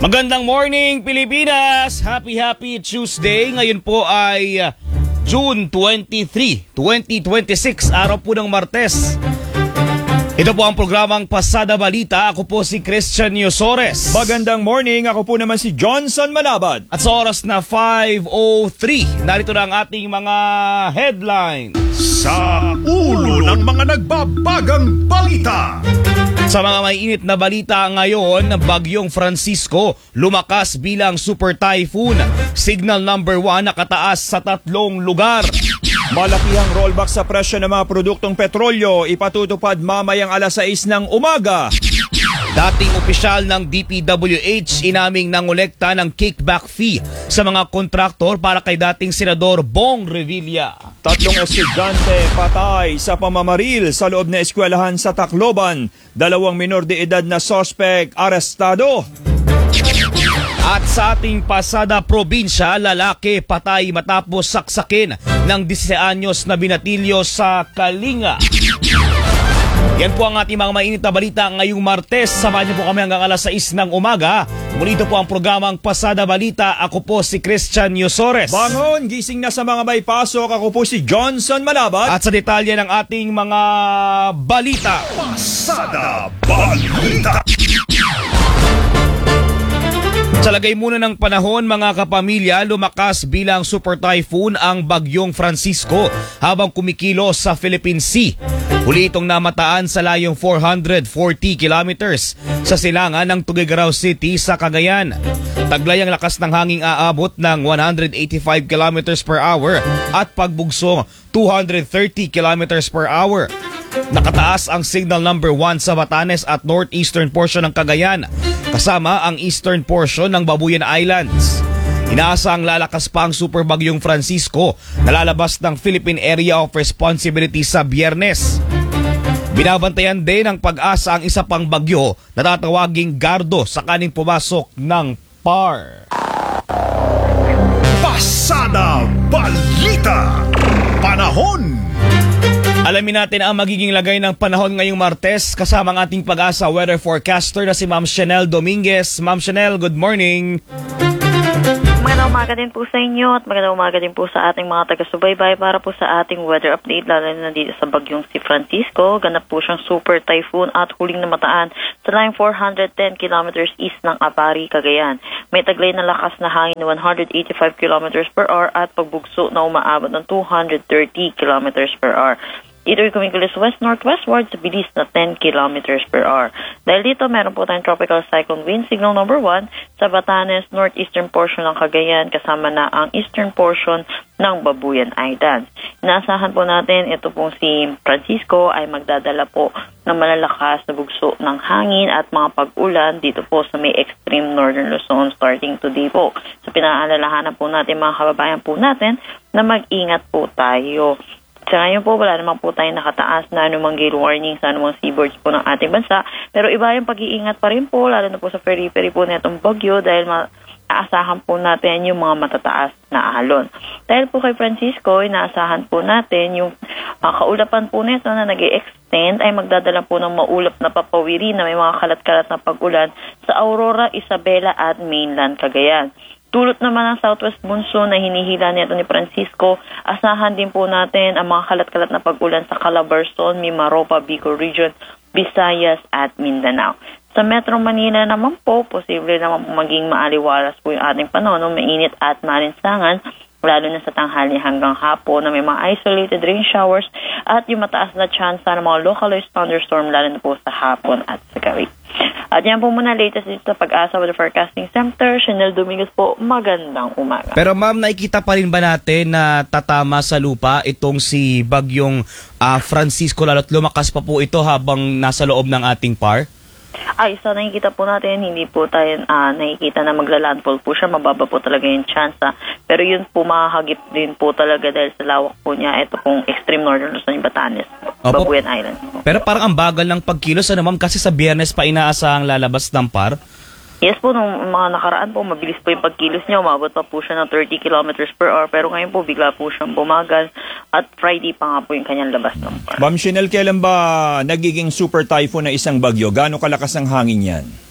Magandang morning, Pilipinas! Happy Tuesday! Ngayon po ay June 23, 2026, araw po ng Martes. Ito po ang programang Pasada Balita. Ako po si Christian Yosores. Magandang morning, ako po naman si Johnson Malabad. At sa oras na 5:03, narito na ang ating mga headlines. Sa ulo ng mga nagbabagang balita. Sa mga mainit na balita ngayon, Bagyong Francisco lumakas bilang super typhoon. Signal number 1 nakataas sa 3 lugar. Malakihang rollback sa presyo ng mga produktong petrolyo ipatutupad mamayang alas 6 ng umaga. Dating opisyal ng DPWH inaming nangolekta ng kickback fee sa mga kontraktor para kay dating Senador Bong Revilla. 3 estudyante patay sa pamamaril sa loob na eskwelahan sa Tacloban. 2 minor de edad na sospek arestado. At sa ating pasada probinsya, lalaki patay matapos saksakin ng 16 anyos na binatilyo sa Kalinga. Yan po ang ating mga mainit na balita ngayong Martes. Samahan niyo po kami hanggang alas 6 ng umaga. Muli ito po ang programang Pasada Balita. Ako po si Christian Yosores. Bangon, gising na sa mga may pasok. Ako po si Johnson Malabad. At sa detalye ng ating mga balita. Pasada Balita. Sa lagay muna ng panahon, mga kapamilya, lumakas bilang super typhoon ang Bagyong Francisco habang kumikilos sa Philippine Sea. Huli itong namataan sa layong 440 kilometers sa silangan ng Tuguegarao City sa Cagayan. Taglay ang lakas ng hanging aabot ng 185 kilometers per hour at pagbugso 230 kilometers per hour. Nakataas ang signal number 1 sa Batanes at northeastern portion ng Cagayan, kasama ang eastern portion ng Babuyan Islands. Inaasang lalakas pa ang Super Bagyong Francisco na lalabas ng Philippine Area of Responsibility sa Biyernes. Binabantayan din ng Pag-asa ang isa pang bagyo na tatawaging Gardo sakaling pumasok ng PAR. Pasada Balita. Panahon. Alamin natin ang magiging lagay ng panahon ngayong Martes kasama ang ating Pag-asa weather forecaster na si Ma'am Chanel Dominguez. Ma'am Chanel, good morning. Magandang umaga din po sa inyo at magandang umaga din po sa ating mga taga-subaybay para po sa ating weather update lalo na dito sa bagyong si Francisco. Ganap po siyang super typhoon at huling namataan sa line 410 kilometers east ng Apari, Cagayan. May taglay na lakas na hangin 185 kilometers per hour at pagbugso na umaabot ng 230 kilometers per hour. Ito'y kumikilos west-northwestward sa bilis na 10 kilometers per hour. Dahil dito, meron po tayong tropical cyclone wind signal number 1 sa Batanes, northeastern portion ng Cagayan, kasama na ang eastern portion ng Babuyan Islands. Inaasahan po natin, ito pong si Francisco ay magdadala po ng malalakas na bugso ng hangin at mga pag-ulan dito po sa may extreme northern Luzon starting today po. So pinaalalahanan po natin mga kababayan po natin na mag-ingat po tayo. Sa ngayon po, wala naman po tayong nakataas na anumang gale warning sa anumang seaboards po ng ating bansa. Pero iba yung pag-iingat pa rin po, lalo na po sa periphery po na itong bagyo dahil aasahan po natin yung mga matataas na alon. Dahil po kay Francisco, inaasahan po natin yung kaulapan po nito na nag-i-extend ay magdadala po ng maulap na papawiri na may mga kalat-kalat na pag-ulan sa Aurora, Isabela at mainland Cagayan. Tulot naman ang southwest monsoon na hinihila nito ni Francisco, asahan din po natin ang mga kalat-kalat na pag-ulan sa Calabarzon, Mimaropa, Bicol Region, Visayas at Mindanao. Sa Metro Manila naman po, posible naman po maging maaliwalas po yung ating panahon, mainit at malinsangan, lalo na sa tanghali hanggang hapon na may mga isolated rain showers at yung mataas na chance ng mga localized thunderstorm lalo na po sa hapon at sa gabi. At yan po muna latest dito sa Pag-asa Weather Forecasting Center. Chanel Dominguez po, magandang umaga. Pero ma'am, nakikita pa rin ba natin na tatama sa lupa itong si Bagyong Francisco lalo't lumakas pa po ito habang nasa loob ng ating PAR? Ay, so nakikita po natin, hindi po tayo nakikita na magla-landfall po siya, mababa po talaga yung chance. Pero yun po makahagip din po talaga dahil sa lawak po niya, ito pong extreme northern Luzon, Batanes, Babuyan Islands po. Pero parang ang bagal ng pagkilos, ano ma'am, kasi sa Biyernes pa inaasahang lalabas ng PAR? Yes po, nung mga nakaraan po, mabilis po yung pagkilos niya. Umabot pa po siya ng 30 kilometers per hour. Pero ngayon po, bigla po siyang bumagal. At Friday pa nga po yung kanyang labas ng par. Ma'am Chanel, kailan ba nagiging super typhoon na isang bagyo? Gaano kalakas ang hangin yan?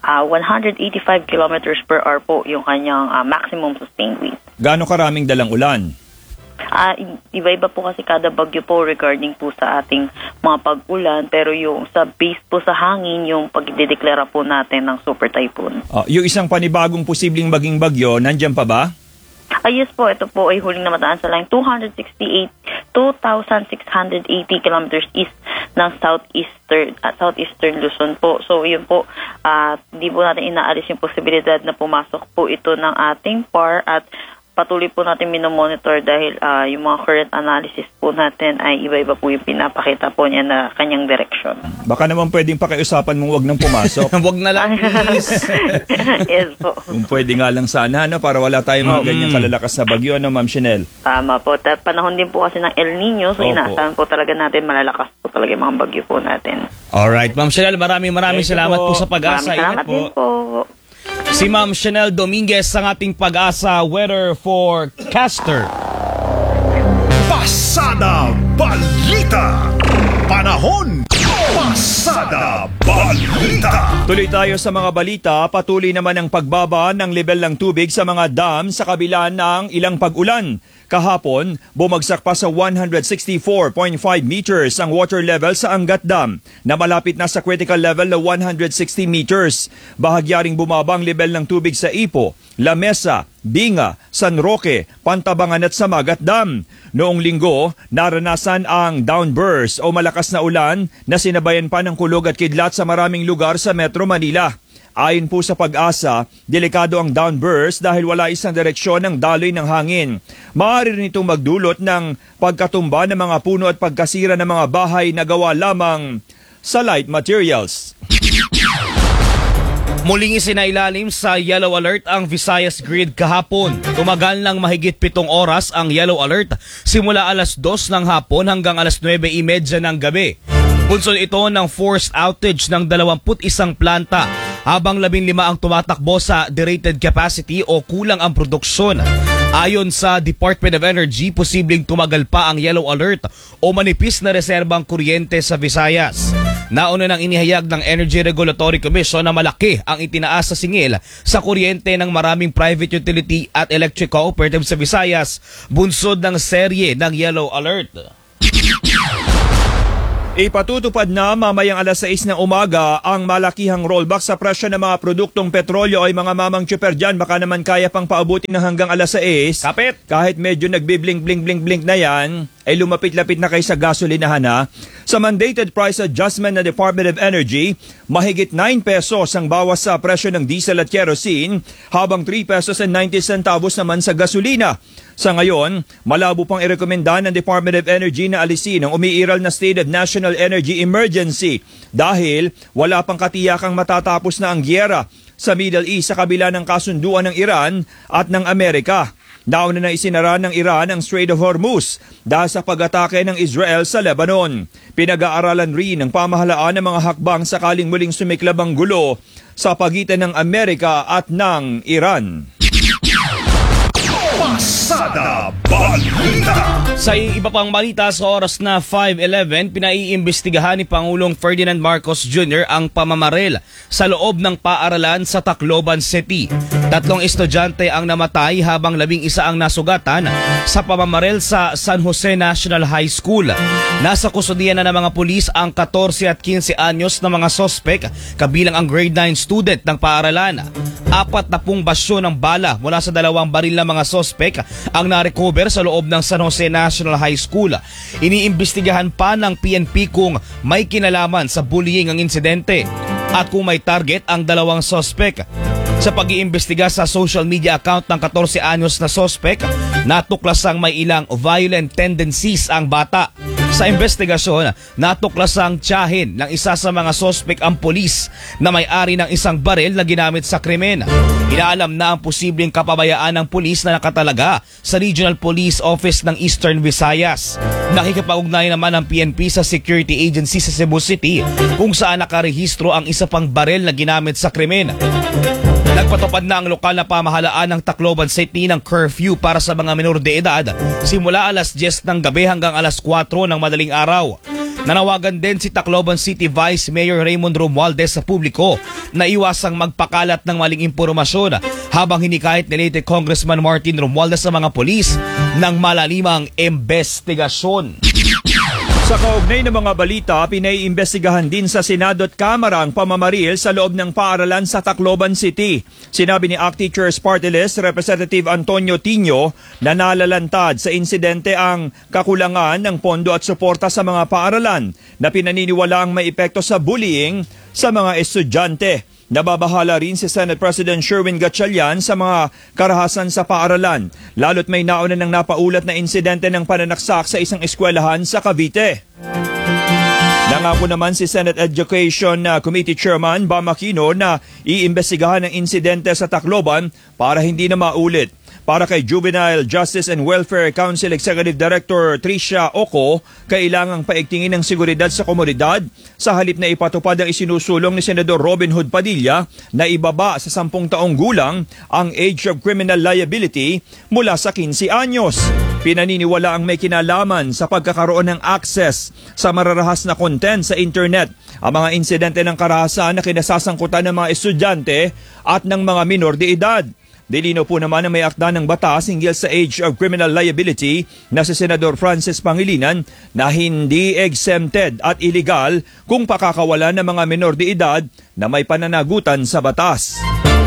185 kilometers per hour po yung kanyang maximum sustained wind. Gaano karaming dalang ulan? Iba-iba po kasi kada bagyo po regarding po sa ating mga pag-ulan, pero yung sa base po sa hangin, yung pagdideklara po natin ng super typhoon. Yung isang panibagong posibleng maging bagyo, nandyan pa ba? Yes po, ito po ay huling namataan sa line 2,680 kilometers east ng southeastern Luzon po. So yun po, hindi po natin inaalis yung posibilidad na pumasok po ito ng ating PAR at patuloy po natin minomonitor dahil yung mga current analysis po natin ay iba-iba po yung pinapakita po niya na kanyang direksyon. Baka naman pwedeng pakiusapan mong wag nang pumasok. Wag na lang, please. Yes po. Kung pwede nga lang sana, para wala tayong mga ganyang kalalakas na bagyo, Ma'am Chanel? Tama po. Panahon din po kasi ng El Nino, so inaasahan po talaga natin malalakas po talaga yung mga bagyo po natin. Alright, Ma'am Chanel, maraming salamat po sa Pag-asa. Maraming salamat din po. Si Ma'am Chanel Dominguez ang ating Pag-asa weather forecaster. Pasada Balita. Panahon. Pasada Balita. Tuloy tayo sa mga balita. Patuloy naman ang pagbaba ng level ng tubig sa mga dam sa kabila ng ilang pag-ulan. Kahapon, bumagsak pa sa 164.5 meters ang water level sa Angat Dam na malapit na sa critical level na 160 meters. Bahagyaring bumaba ang level ng tubig sa Ipo, La Mesa, Binga, San Roque, Pantabangan at Samagat Dam. Noong linggo, naranasan ang downburst o malakas na ulan na sinabayan pa ng kulog at kidlat sa maraming lugar sa Metro Manila. Ayon po sa Pag-asa, delikado ang downburst dahil wala isang direksyon ng daloy ng hangin. Maaari rin itong magdulot ng pagkatumba ng mga puno at pagkasira ng mga bahay na gawa lamang sa light materials. Muling isinailalim sa yellow alert ang Visayas Grid kahapon. Tumagal ng mahigit 7 oras ang yellow alert simula alas 2 ng hapon hanggang alas 9:30 ng gabi. Bunsod ito ng forced outage ng 21 planta habang 15 ang tumatakbo sa derated capacity o kulang ang produksyon. Ayon sa Department of Energy, posibleng tumagal pa ang yellow alert o manipis na reserbang kuryente sa Visayas. Nauna nang inihayag ng Energy Regulatory Commission na malaki ang itinaas sa singil sa kuryente ng maraming private utility at electric cooperative sa Visayas, bunsod ng serye ng yellow alert. Ipatutupad na mamayang alas 6 ng umaga ang malakihang rollback sa presyo ng mga produktong petrolyo ay mga mamang tsuper dyan. Baka naman kaya pang paabutin na hanggang alas 6. Kapit! Kahit medyo nagbiblink-blink na yan, ay lumapit-lapit na kayo sa gasolinahan ha. Sa mandated price adjustment ng Department of Energy, mahigit 9 pesos ang bawas sa presyo ng diesel at kerosene, habang 3 pesos and 90 centavos naman sa gasolina. Sa ngayon, malabo pang irekomenda ng Department of Energy na alisin ang umiiral na state of national energy emergency dahil wala pang katiyakang matatapos na ang giyera sa Middle East sa kabila ng kasunduan ng Iran at ng Amerika. Nauna na isinara ng Iran ang Strait of Hormuz dahil sa pag-atake ng Israel sa Lebanon. Pinag-aaralan rin ng pamahalaan ng mga hakbang sakaling muling sumiklab ang gulo sa pagitan ng Amerika at ng Iran. Pasada Balita. Sa iba pang balita, sa oras na 5:11, pinaiimbestigahan ni Pangulong Ferdinand Marcos Jr. ang pamamaril sa loob ng paaralan sa Tacloban City. 3 estudyante ang namatay habang 11 ang nasugatan sa pamamaril sa San Jose National High School. Nasa kustudiyan na ng mga pulis ang 14 at 15 anyos na mga sospek, kabilang ang grade 9 student ng paaralan. 40 basyo ng bala mula sa 2 baril na mga sospek ang narecover sa loob ng San Jose National High School. Iniimbestigahan pa ng PNP kung may kinalaman sa bullying ang insidente at kung may target ang 2 sospek. Sa pag-iimbestiga sa social media account ng 14 anyos na sospek, natuklasang may ilang violent tendencies ang bata. Sa investigasyon, natuklasang tiyahin ng isa sa mga sospek ang pulis na may-ari ng isang baril na ginamit sa krimen. Inaalam na ang posibleng kapabayaan ng pulis na nakatalaga sa Regional Police Office ng Eastern Visayas. Nakikipag-ugnay naman ang PNP sa Security Agency sa Cebu City kung saan nakarehistro ang isa pang baril na ginamit sa krimen. Nagpatupad na ang lokal na pamahalaan ng Tacloban City ng curfew para sa mga minor de edad simula alas 10 ng gabi hanggang alas 4 ng madaling araw. Nanawagan din si Tacloban City Vice Mayor Raymond Romualdez sa publiko na iwasang magpakalat ng maling impormasyon habang hinikayat ni late Congressman Martin Romualdez sa mga pulis ng malalimang investigasyon. Sa kaugnay ng mga balita, pinaiimbestigahan din sa Senado at Kamara ang pamamaril sa loob ng paaralan sa Tacloban City. Sinabi ni ACT Teachers Party List Representative Antonio Tino na nalalantad sa insidente ang kakulangan ng pondo at suporta sa mga paaralan na pinaniniwalaang may epekto sa bullying sa mga estudyante. Nababahala rin si Senate President Sherwin Gatchalian sa mga karahasan sa paaralan, lalo't may nauna ng napaulat na insidente ng pananaksak sa isang eskwelahan sa Cavite. Nangako naman si Senate Education Committee Chairman Bam Aquino na iimbestigahan ang insidente sa Tacloban para hindi na maulit. Para kay Juvenile Justice and Welfare Council Executive Director Tricia Oco, kailangang paigtingin ng seguridad sa komunidad sa halip na ipatupad ang isinusulong ni Senador Robin Hood Padilla na ibaba sa 10 taong gulang ang age of criminal liability mula sa 15 anyos. Pinaniniwala ang may kinalaman sa pagkakaroon ng access sa mararahas na content sa internet ang mga insidente ng karahasan na kinasasangkutan ng mga estudyante at ng mga minor de edad. Dilino po naman na may akda ng batas hinggil sa age of criminal liability na si Senador Francis Pangilinan na hindi exempted at illegal kung pakakawalan ng mga minor de edad na may pananagutan sa batas.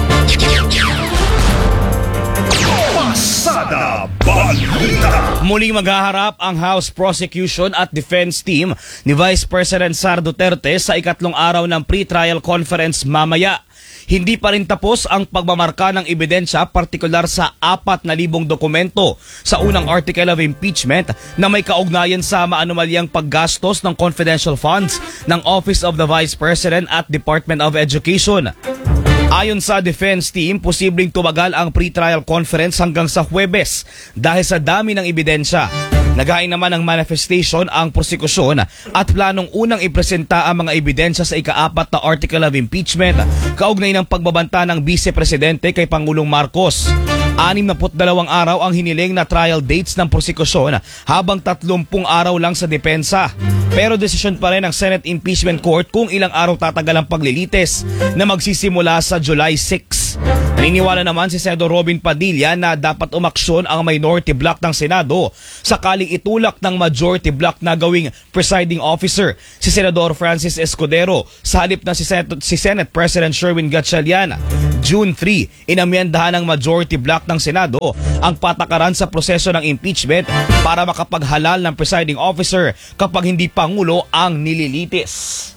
Pasada Balita. Muling maghaharap ang House Prosecution at Defense Team ni Vice President Sara Duterte sa ikatlong araw ng pre-trial conference mamaya. Hindi pa rin tapos ang pagmamarka ng ebidensya, partikular sa 4,000 dokumento sa unang article of impeachment na may kaugnayan sa maanumalyang paggastos ng confidential funds ng Office of the Vice President at Department of Education. Ayon sa defense team, posibleng tumagal ang pre-trial conference hanggang sa Huwebes dahil sa dami ng ebidensya. Naghain naman ng manifestation ang prosekusyon at planong unang ipresenta ang mga ebidensya sa ika-4 na article of impeachment kaugnay ng pagbabanta ng Vice Presidente kay Pangulong Marcos. 62 araw ang hiniling na trial dates ng prosekusyon habang 30 araw lang sa depensa. Pero desisyon pa rin ng Senate Impeachment Court kung ilang araw tatagal ang paglilitis na magsisimula sa July 6. Naniniwala naman si Senador Robin Padilla na dapat umaksyon ang minority block ng Senado sakaling itulak ng majority block na gawing presiding officer si Senador Francis Escudero sa halip na si Senate President Sherwin Gatchalian. June 3, inamyendahan ng majority block ng Senado ang patakaran sa proseso ng impeachment para makapaghalal ng presiding officer kapag hindi Pangulo ang nililitis.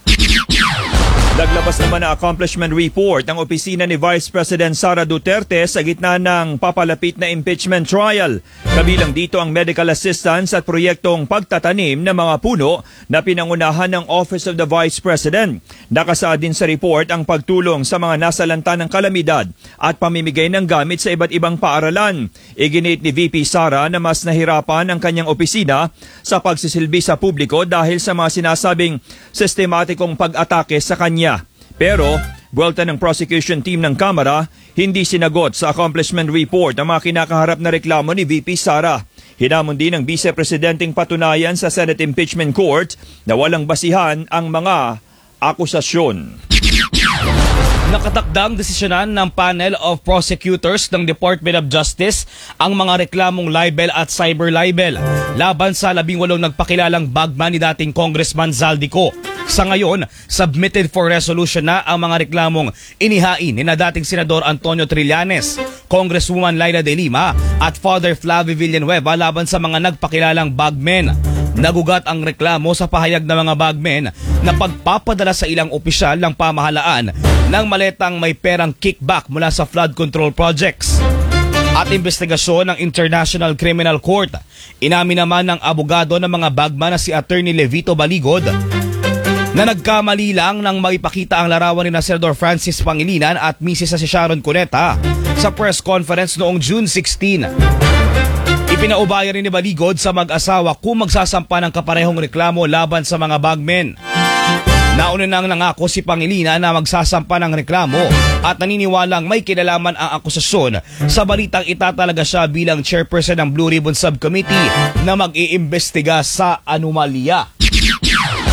Naglabas naman na accomplishment report ang opisina ni Vice President Sara Duterte sa gitna ng papalapit na impeachment trial. Kabilang dito ang medical assistance at proyektong pagtatanim ng mga puno na pinangunahan ng Office of the Vice President. Nakasaad din sa report ang pagtulong sa mga nasalanta ng kalamidad at pamimigay ng gamit sa iba't ibang paaralan. Iginit ni VP Sara na mas nahirapan ang kanyang opisina sa pagsisilbi sa publiko dahil sa mga sinasabing sistematikong pag-atake sa kanya. Pero, buwelta ng prosecution team ng Kamara, hindi sinagot sa accomplishment report ang mga kinakaharap na reklamo ni VP Sara. Hinamon din ng Vice Presidenting patunayan sa Senate Impeachment Court na walang basihan ang mga akusasyon. Nakatakdang desisyonan ng panel of prosecutors ng Department of Justice ang mga reklamong libel at cyber libel laban sa 18 nagpakilalang bagman ni dating Congressman Zaldico. Sa ngayon, submitted for resolution na ang mga reklamong inihain ni na dating Senador Antonio Trillanes, Congresswoman Laila de Lima at Father Flavio Villanueva laban sa mga nagpakilalang bagmen. Nagugat ang reklamo sa pahayag ng mga bagmen na pagpapadala sa ilang opisyal ng pamahalaan ng maletang may perang kickback mula sa flood control projects. At investigasyon ng International Criminal Court. Inamin naman ng abogado ng mga bagman na si Attorney Levito Baligod na nagkamali lang nang maipakita ang larawan ni Senador Francis Pangilinan at Mrs. si Sharon Cuneta sa press conference noong June 16. Ipinaubaya rin ni Baligod sa mag-asawa kung magsasampa ng kaparehong reklamo laban sa mga bagmen. Nauna nang nangako si Pangilinan na magsasampa ng reklamo at naniniwalang may kinalaman ang akusasyon sa balitang itatalaga siya bilang chairperson ng Blue Ribbon Subcommittee na mag-iimbestiga sa anomalya.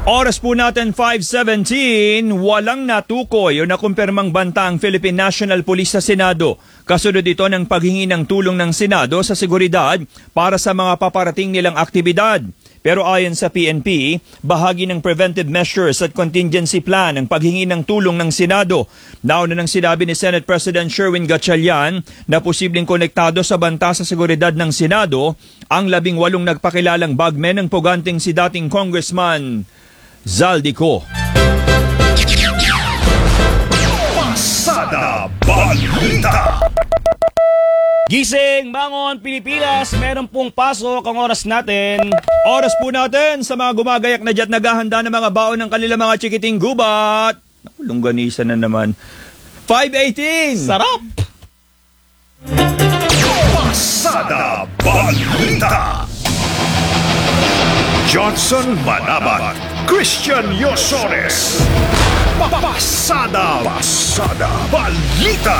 Oras po natin 5:17, walang natukoy o nakumpirmang banta ang Philippine National Police sa Senado. Kasunod ito ng paghingi ng tulong ng Senado sa seguridad para sa mga paparating nilang aktibidad. Pero ayon sa PNP, bahagi ng preventive measures at contingency plan ang paghingi ng tulong ng Senado. Nauna nang sinabi ni Senate President Sherwin Gatchalian na posibleng konektado sa banta sa seguridad ng Senado ang 18 nagpakilalang bagmen ng puganting si dating Congressman Zaldico. Pasada Balita. Gising, bangon, Pilipinas, meron pong pasok ang oras natin. Oras po natin sa mga gumagayak na dyan naghahanda ng mga baon ng kanilang mga chikiting gubat. Longganisa na naman. 5:18. Sarap! Pasada Balita. Johnson Manabat, Christian Yosores. Pasada Balita.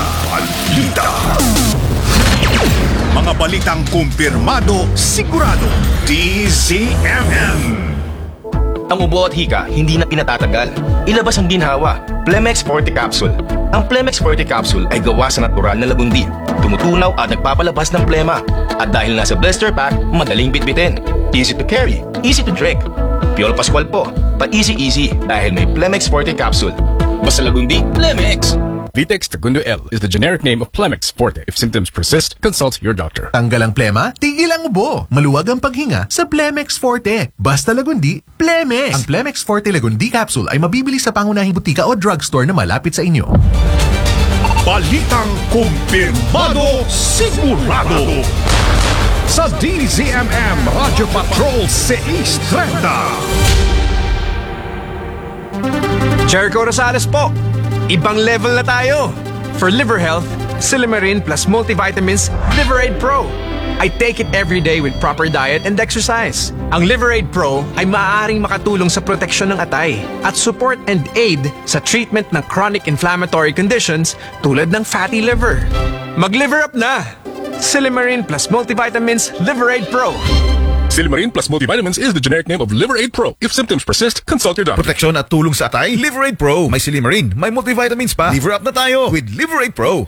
Mga balitang kumpirmado, sigurado. DZMM. Ang ubo at hika hindi na pinatatagal. Ilabas ang ginhawa. Plemex Forte Capsule. Ang Plemex Forte Capsule ay gawa sa natural na lagundi. Tumutunaw at nagpapalabas ng plema. At dahil nasa blister pack, madaling bitbitin. Easy to carry, easy to drink. Piolo Pascual po, pa-easy dahil may Plemex Forte Capsule. Basta lagundi, Plemex! Vitex Segundo L is the generic name of Plemex Forte. If symptoms persist, consult your doctor. Tanggal ang plema, tigil ang ubo. Maluwag ang paghinga sa Plemex Forte. Basta lagundi, Plemex. Ang Plemex Forte Lagundi Capsule ay mabibili sa pangunahing butika o drugstore na malapit sa inyo. Balitang kumpirmado, sigurado. Sa DZMM Radio Patrol 630. Jericho Rosales po. Ibang level na tayo. For liver health, Silimarin plus multivitamins Liverade Pro. I take it every day with proper diet and exercise. Ang Liverade Pro ay maaaring makatulong sa proteksyon ng atay at support and aid sa treatment ng chronic inflammatory conditions tulad ng fatty liver. Mag-liver up na! Silimarin plus multivitamins Liverade Pro. Silimarin plus multivitamins is the generic name of Liverade Pro. If symptoms persist, consult your doctor. Proteksyon at tulong sa atay, Liverade Pro. May Silimarin, may multivitamins pa. Liver up na tayo with Liverade Pro.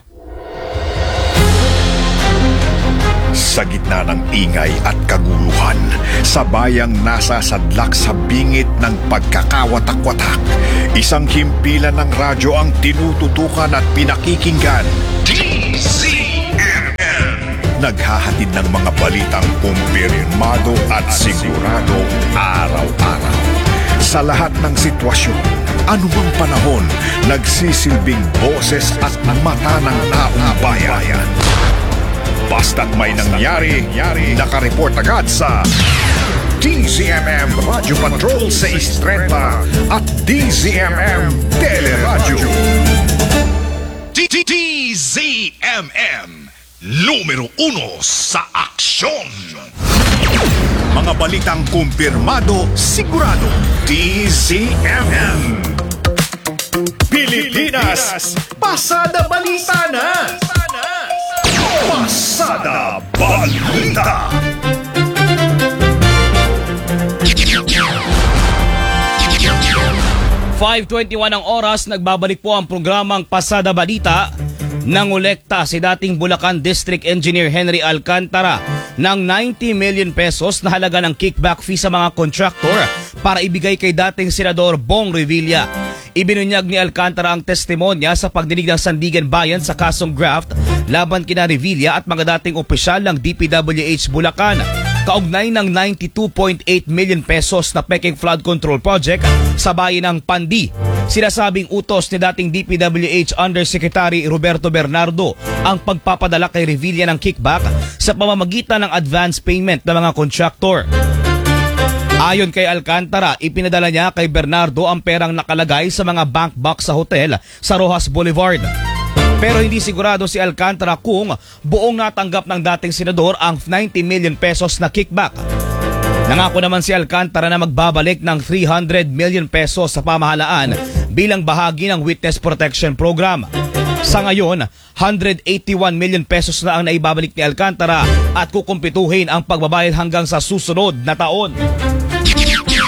Sa gitna ng ingay at kaguluhan, sa bayang nasasadlak sa bingit ng pagkakawatak-watak, isang himpilan ng radyo ang tinututukan at pinakikinggan. Naghahatid ng mga balitang kumpirmado at sigurado araw-araw. Sa lahat ng sitwasyon, anumang panahon, nagsisilbing boses at mata ng taong bayan. Basta't may nangyari, nakareport agad sa DZMM Radio Patrol 630 at DZMM Teleradyo. DZMM Numero 1 sa aksyon. Mga balitang kumpirmado, sigurado. DZMM. Pilipinas, pasada balita na. Pasada Balita. .21 ang oras, nagbabalik po ang programang Pasada Balita. Nangolekta si dating Bulacan District Engineer Henry Alcantara ng 90 million pesos na halaga ng kickback fee sa mga contractor para ibigay kay dating Senador Bong Revilla. Ibinunyag ni Alcantara ang testimonya sa pagdinig ng Sandigan Bayan sa kasong graft laban kina Revilla at mga dating opisyal ng DPWH Bulacan. Kaugnay ng 92.8 million pesos na peking flood control project sa bayan ng Pandi. Sinasabing utos ni dating DPWH Undersecretary Roberto Bernardo ang pagpapadala kay Revilla ng kickback sa pamamagitan ng advance payment ng mga contractor. Ayon kay Alcantara, ipinadala niya kay Bernardo ang perang nakalagay sa mga bank box sa hotel sa Rojas Boulevard. Pero hindi sigurado si Alcantara kung buong natanggap ng dating senador ang 90 million pesos na kickback. Nangako naman si Alcantara na magbabalik ng 300 million pesos sa pamahalaan bilang bahagi ng Witness Protection Program. Sa ngayon, 181 million pesos na ang naibabalik ni Alcantara at kukumpituhin ang pagbabayad hanggang sa susunod na taon.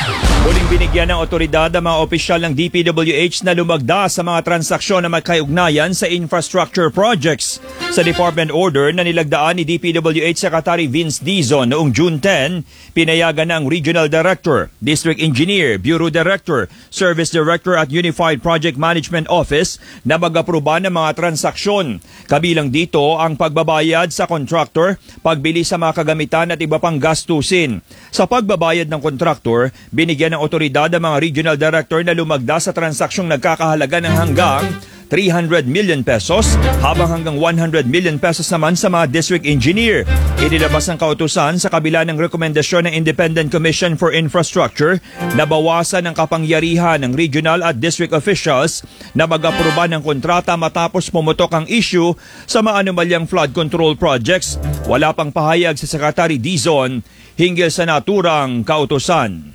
Muling binigyan ng otoridad ang mga opisyal ng DPWH na lumagda sa mga transaksyon na magkaiugnayan sa infrastructure projects. Sa department order na nilagdaan ni DPWH Secretary Vince Dizon noong June 10, pinayagan ng Regional Director, District Engineer, Bureau Director, Service Director at Unified Project Management Office na mag-aproba ng mga transaksyon. Kabilang dito ang pagbabayad sa contractor, pagbili sa mga kagamitan at iba pang gastusin. Sa pagbabayad ng contractor, binigyan ng otoridad ang mga regional director na lumagda sa transaksyong nagkakahalaga ng hanggang 300 million pesos habang hanggang 100 million pesos naman sa mga district engineer. Inilabas ng kautusan sa kabila ng rekomendasyon ng Independent Commission for Infrastructure na bawasan ang kapangyarihan ng regional at district officials na mag-aproba ng kontrata matapos pumutok ang issue sa mga anomalyang flood control projects. Wala pang pahayag si Secretary Dizon hinggil sa naturang kautusan.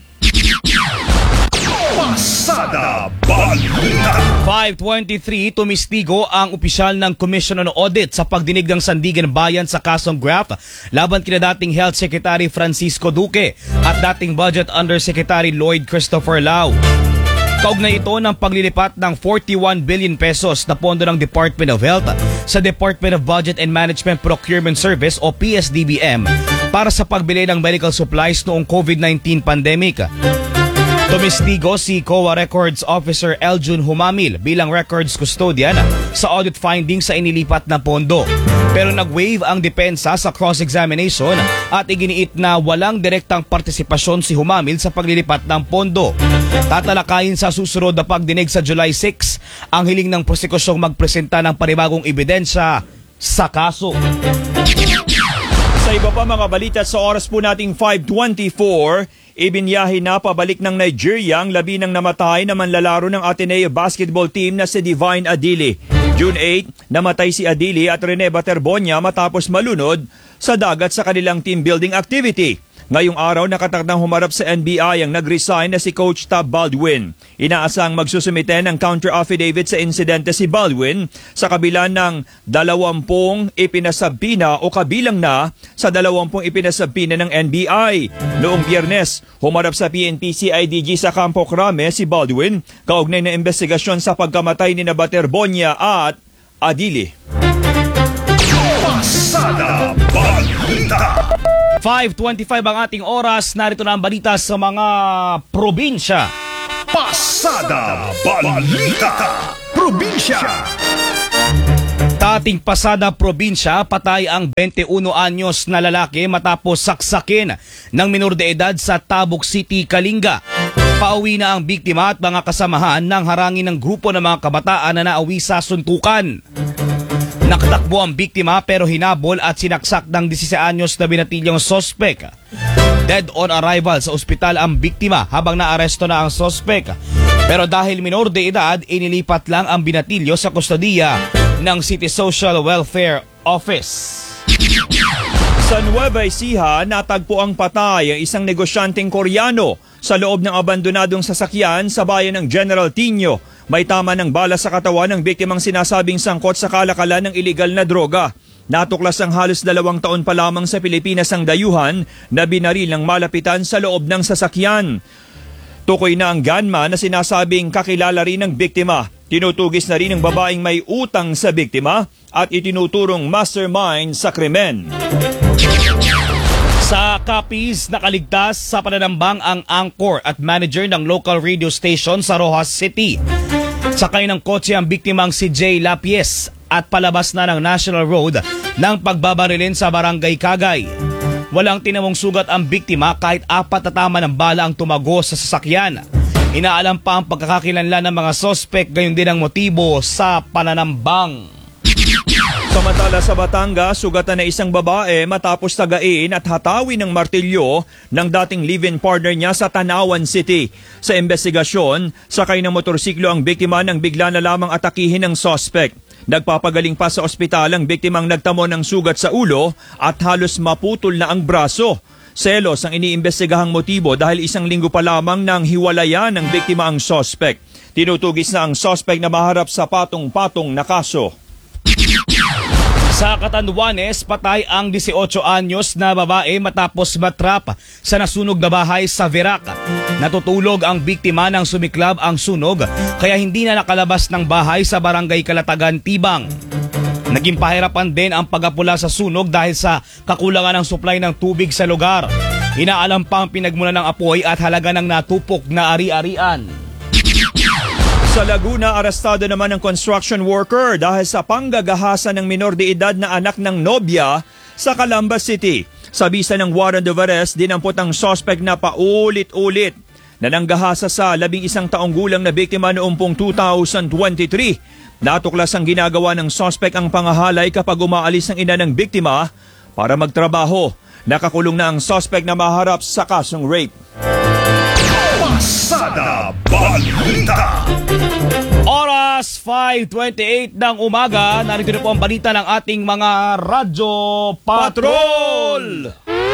Pasada Balita. 5:23, tumistigo ang opisyal ng Commission on Audit sa pagdinig ng Sandigan Bayan sa kasong graft laban kina dating Health Secretary Francisco Duque at dating Budget Undersecretary Lloyd Christopher Lau. Kaugnay ito ng paglilipat ng 41 billion pesos na pondo ng Department of Health sa Department of Budget and Management Procurement Service o PSDBM para sa pagbili ng medical supplies noong COVID-19 pandemic. Tumistigo si COA Records Officer Eljun Humamil bilang records custodian sa audit findings sa inilipat na pondo. Pero nag-waive ang depensa sa cross-examination at iginiit na walang direktang partisipasyon si Humamil sa paglilipat ng pondo. Tatalakayin sa susunod na pagdinig sa July 6 ang hiling ng prosekusyong magpresenta ng panibagong ebidensya sa kaso. Sa iba pa mga balita sa oras po nating 5:24, ibinyahe na pabalik ng Nigeria ang 11 namatay na manlalaro ng Ateneo basketball team na si Divine Adili. June 8, namatay si Adili at Rene Baterbonia matapos malunod sa dagat sa kanilang team building activity. Ngayong araw nakatakdang humarap sa NBI ang nag-resign na si Coach Tab Baldwin. Inaasang magsusumite ng counter-affidavit sa insidente si Baldwin sa kabila ng 20 ipinasabina o kabilang na sa 20 ipinasabina ng NBI. Noong Biyernes, humarap sa PNP-CIDG sa Campo Crame si Baldwin kaugnay ng investigasyon sa pagkamatay ni Baterbonia at Adili. Pasada Balita. 5:25 ang ating oras. Narito na ang balita sa mga probinsya. Pasada Balita. Probinsya. Dating Pasada Probinsya, patay ang 21 anyos na lalaki matapos saksakin ng minor de edad sa Tabuk City, Kalinga. Pauwi na ang biktima at mga kasamahan nang harangin ng grupo ng mga kabataan na naawi sa suntukan. Nakatakbo ang biktima pero hinabol at sinaksak ng 16 anyos na binatilyong sospek. Dead on arrival sa ospital ang biktima habang naaresto na ang sospek. Pero dahil minor de edad, inilipat lang ang binatilyo sa kustodiya ng City Social Welfare Office. Sa Nueva Ecija, natagpo ang patay ang isang negosyanteng Koreano sa loob ng abandonadong sasakyan sa bayan ng General Tino. May tama ng bala sa katawan ng biktimang sinasabing sangkot sa kalakalan ng iligal na droga. Natuklas ang halos 2 taon pa lamang sa Pilipinas ang dayuhan na binaril ng malapitan sa loob ng sasakyan. Tukoy na ang gunman na sinasabing kakilala rin ng biktima. Tinutugis na rin ng babaeng may utang sa biktima at itinuturong mastermind sa krimen. Sa Capiz, nakaligtas sa pananambang ang anchor at manager ng local radio station sa Rojas City. Sakay ng kotse ang biktimang si Jay Lapies at palabas na ng National Road ng pagbabarilin sa Barangay Kagay. Walang tinamong sugat ang biktima kahit 4 na tama ng bala ang tumagos sa sasakyan. Inaalam pa ang pagkakakilanlan ng mga sospek, gayon din ang motibo sa pananambang. Samantala sa Batangas, sugatan na isang babae matapos tagain at hatawin ng martilyo ng dating live-in partner niya sa Tanawan City. Sa investigasyon, sakay ng motorsiklo ang biktima nang bigla na lamang atakihin ng suspect. Nagpapagaling pa sa ospital ang biktimang nagtamo ng sugat sa ulo at halos maputol na ang braso. Selos ang iniimbestigahang motibo dahil 1 linggo pa lamang nang hiwalayan ng biktima ang suspect. Tinutugis na ang suspect na maharap sa patong-patong na kaso. Sa Catanduanes, patay ang 18 anyos na babae matapos matrap sa nasunog na bahay sa Verac. Natutulog ang biktima nang sumiklab ang sunog kaya hindi na nakalabas ng bahay sa barangay Kalatagan, Tibang. Naging pahirapan din ang pag-apula sa sunog dahil sa kakulangan ng supply ng tubig sa lugar. Inaalam pa ang pinagmulan ng apoy at halaga ng natupok na ari-arian. Sa Laguna, arestado naman ang construction worker dahil sa panggagahasa ng minor de edad na anak ng nobya sa Calamba City. Sa bisa ng warrant of arrest, dinampot ang suspect na paulit-ulit na nanggahasa sa 11 taong gulang na biktima noong 2023. Natuklas ang ginagawa ng suspect ang pangahalay kapag umaalis ang ina ng biktima para magtrabaho. Nakakulong na ang suspect na maharap sa kasong rape. Pasada Balita. Oras 5:28 ng umaga. Narito na po ang balita ng ating mga Radyo Patrol.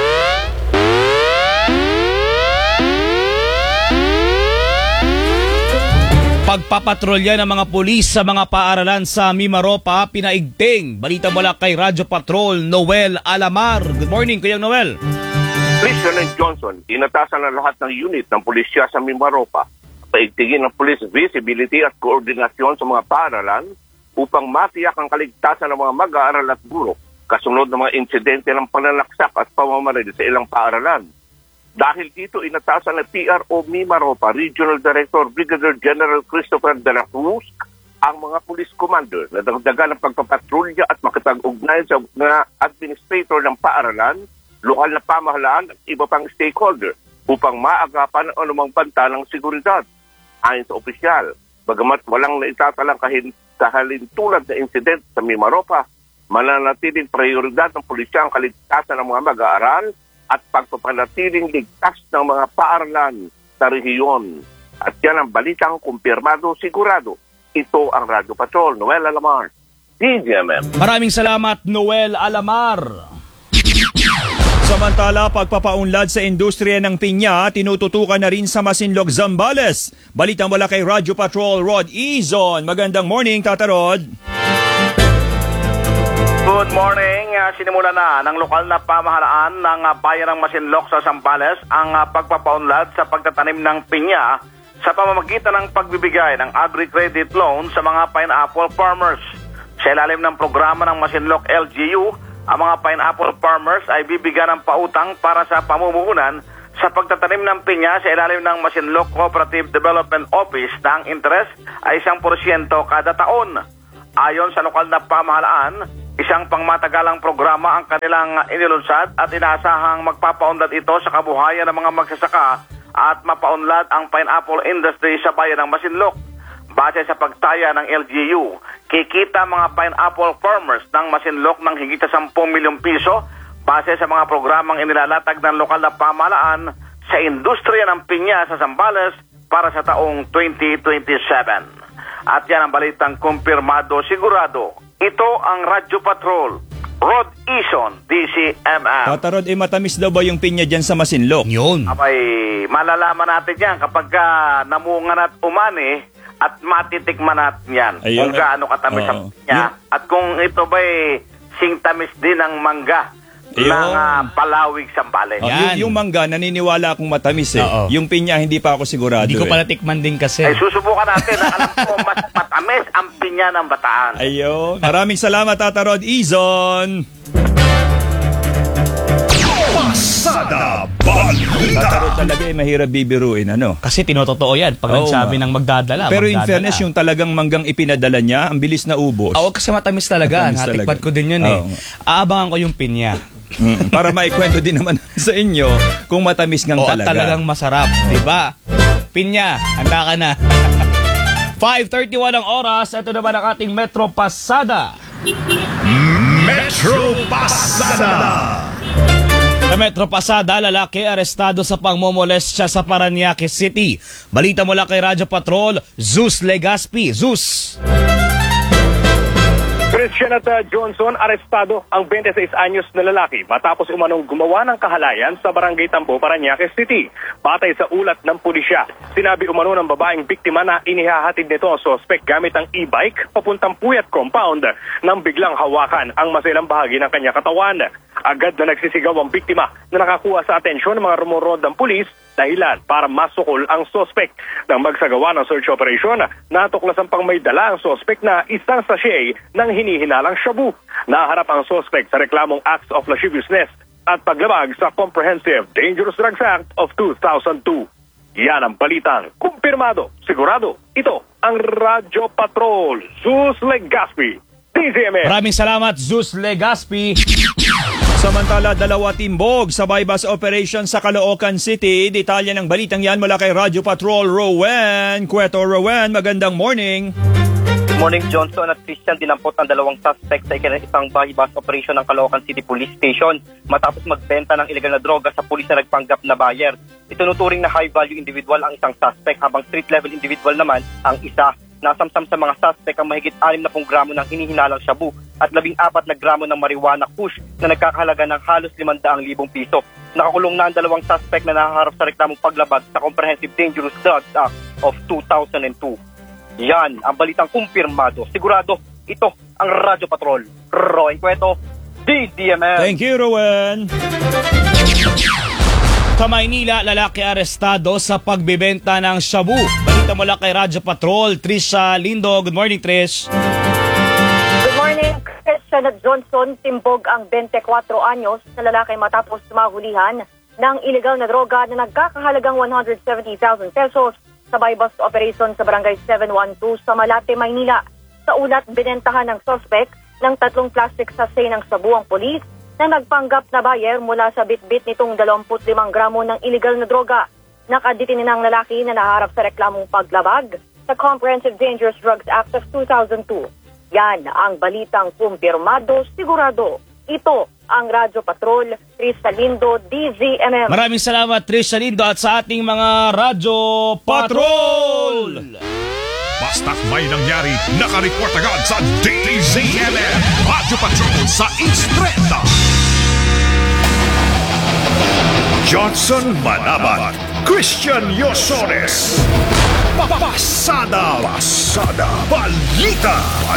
Pagpapatrolya ng mga pulis sa mga paaralan sa Mimaropa pinaigting. Balita mula kay Radyo Patrol, Noel Alamar. Good morning, Kuya Noel. President Johnson, inatasan na lahat ng unit ng pulisya sa Mimaropa. Paigtingin ng police visibility at koordinasyon sa mga paaralan upang matiyak ang kaligtasan ng mga mag-aaral at guro kasunod ng mga insidente ng pananaksak at pamamaril sa ilang paaralan. Dahil dito, inatasan ng PRO Mimaropa Regional Director Brigadier General Christopher de la Cruz ang mga police commander na dagdagan ng pagpapatrolya at makipag-ugnayan sa mga administrator ng paaralan, lokal na pamahalaan at iba pang stakeholder upang maagapan ang anumang banta ng seguridad. Ayon sa opisyal, bagamat walang naitatalang kahalintulad na insidente sa Mimaropa, mananatiling prioridad ng pulisya ang kaligtasan ng mga mag-aaral at pagpapanatiling ligtas ng mga paaralan sa rehiyon. At yan ang balitang kumpirmado sigurado. Ito ang Radyo Patrol, Noel Alamar, DZMM. Maraming salamat, Noel Alamar. Samantala, pagpapaunlad sa industriya ng pinya, tinututukan na rin sa Masinloc, Zambales. Balita mula kay Radyo Patrol, Rod Izon. Magandang morning, Tata Rod. Good morning. Sinimula na ng lokal na pamahalaan ng bayan ng Masinloc sa Zambales ang pagpapaunlad sa pagtatanim ng pinya sa pamamagitan ng pagbibigay ng agri-credit loan sa mga pineapple farmers. Sa ilalim ng programa ng Masinloc LGU, ang mga pineapple farmers ay bibigyan ng pautang para sa pamumuhunan sa pagtatanim ng pinya sa ilalim ng Masinloc Cooperative Development Office na ang interest ay 1% kada taon. Ayon sa lokal na pamahalaan, isang pangmatagalang programa ang kanilang inilunsad at inaasahang magpapaunlad ito sa kabuhayan ng mga magsasaka at mapaunlad ang pineapple industry sa bayan ng Masinloc. Base sa pagtaya ng LGU, kikita mga pineapple farmers ng Masinloc ng higit sa 10 milyong piso base sa mga programang inilalatag ng lokal na pamahalaan sa industriya ng pinya sa Zambales para sa taong 2027. At yan ang balitang kumpirmado sigurado. Ito ang Radyo Patrol, Rod Izon, DZMM. Tata Rod, matamis daw ba yung pinya dyan sa Masinloc? Yun. Abay, malalaman natin yan kapag namungan at umani at matitikman natin yan. Ayun, kung gaano katamis ang pinya. At kung ito ba'y singtamis din ng mangga ng Palawig, Zambales. Yung mangga, naniniwala akong matamis eh. Yung pinya, hindi pa ako sigurado. Hindi ko pala tikman din kasi. Ay, susubukan natin. Alam ko, mas matamis ang pinya ng Bataan. Ayun. Maraming salamat, Tata Rod Izon. Pasada Balita. Tata Rod talaga mahirap bibiruin, ano? Kasi tinototoo yan pag nagsabi ng magdadala. Pero in fairness, yung talagang manggang ipinadala niya, ang bilis na ubos. Oo, kasi matamis talaga. Natikpat ko din yun eh. Aabangan ko yung pinya. Para maikwento din naman sa inyo kung matamis ngang talaga. Talagang masarap, diba? Pinya, handa ka na. 5:31 ang oras. Ito naman ang ating Metro Pasada. Metro Pasada. Sa Metro Pasada, lalaki arestado sa pangmomolestya sa Parañaque City. Balita mula kay Radyo Patrol, Zeus Legaspi. Zeus. Christian at Johnson, arestado ang 26 anyos na lalaki matapos umanong gumawa ng kahalayan sa Barangay Tambo, Parañaque City. Batay sa ulat ng pulisya, sinabi umano ng babaeng biktima na inihahatid nito ang suspect gamit ang e-bike papuntang Puyat Compound nang biglang hawakan ang masilang bahagi ng kanyang katawan. Agad na nagsisigaw ang biktima na nakakuha sa atensyon ng mga rumorondang pulis dahilan para masukol ang suspect. Nang magsagawa ng search operation, natuklasan pang may dala ang suspect na isang sachet ng hinihinalang shabu. Naharap ang suspect sa reklamong acts of lasciviousness at paglabag sa Comprehensive Dangerous Drugs Act of 2002. Yan ang balitang kumpirmado, sigurado. Ito ang Radyo Patrol. Zeus Legaspi, DZMM. Maraming salamat, Zeus Legaspi. Samantala, 2 timbog sa bypass operation sa Caloocan City. Detalye ng balitang yan mula kay Radyo Patrol Rowan Cueto. Rowan, magandang morning. Good morning, Johnson at Christian. Dinampot ang 2 suspect sa isang bypass operation ng Caloocan City Police Station matapos magbenta ng ilegal na droga sa pulis na nagpanggap na buyer. Itinuturing na high-value individual ang isang suspect habang street-level individual naman ang isa. Nasamsam sa mga suspect ang mahigit 60 gramo ng hinihinalang shabu at 14 na gramo ng marijuana kush na nagkakahalaga ng halos 500,000 piso. Nakakulong na ang 2 suspect na nahaharap sa reklamong paglabag sa Comprehensive Dangerous Drugs Act of 2002. Yan ang balitang kumpirmado. Sigurado, ito ang Radyo Patrol. Rowan Cueto, DZMM. Thank you, Rowan. Sa Maynila, lalaki arestado sa pagbebenta ng shabu. Balita mula kay Radyo Patrol, Trisha Lindo. Good morning, Trish. Good morning, Christian at Johnson. Timbog ang 24 anyos na lalaki matapos mahulihan ng illegal na droga na nagkakahalagang 170,000 pesos sa bypass operation sa Barangay 712 sa Malate, Maynila. Sa ulat, binentahan ng suspect ng 3 plastic sachet ng shabu ang polis na nagpanggap na buyer mula sa bitbit nitong 25 gramo ng illegal na droga. Nakaditin ng lalaki na naharap sa reklamong paglabag sa Comprehensive Dangerous Drugs Act of 2002. Yan ang balitang kumpirmado, sigurado. Ito ang Radyo Patrol, Trisha Lindo, DZMM. Maraming salamat, Trisha Lindo, at sa ating mga Radyo Patrol! Basta't may nangyari, nakareport agad sa DZMM. Radyo Patrol sa Instreta. Johnson Manabat, Christian Yosores. Pasada, balita.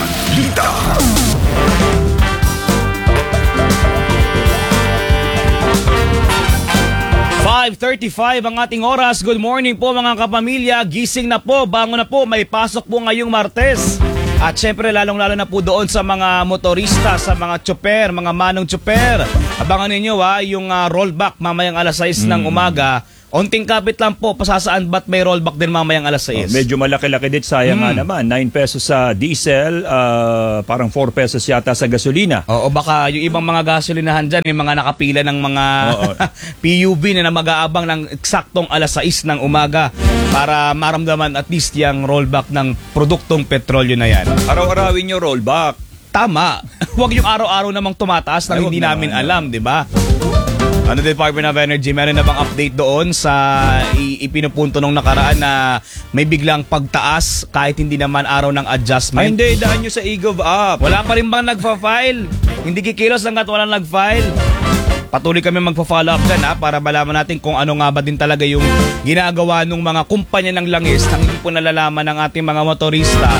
5:35 ang ating oras. Good morning po mga kapamilya. Gising na po, bangon na po. May pasok po ngayong Martes. At syempre lalong-lalo na po doon sa mga motorista, sa mga tsoper, mga manong tsoper. Abangan ninyo yung rollback mamayang alas 6 ng umaga. Onting kapit lang po, pasasaan ba't may rollback din mamayang alas 6? Medyo malaki-laki din, sayang nga naman. 9 pesos sa diesel, parang 4 pesos yata sa gasolina. Oo, baka yung ibang mga gasolinahan dyan, may mga nakapila ng mga PUV na mag-aabang ng eksaktong alas 6 ng umaga para maramdaman at least yung rollback ng produktong petrolyo na yan. Araw-arawin nyo rollback. Tama. Huwag yung araw-araw namang tumataas na hindi namin alam, di ba? Ano, Department of Energy, meron na bang update doon sa ipinupunto nung nakaraan na may biglang pagtaas kahit hindi naman araw ng adjustment? Ay, hindi, daan nyo sa e-gov app. Wala pa rin bang nagpa-file? Hindi kikilos hanggat walang nag-file. Patuloy kami magpa-follow up dyan para malaman natin kung ano nga ba din talaga yung ginagawa ng mga kumpanya ng langis na hindi po nalalaman ng ating mga motorista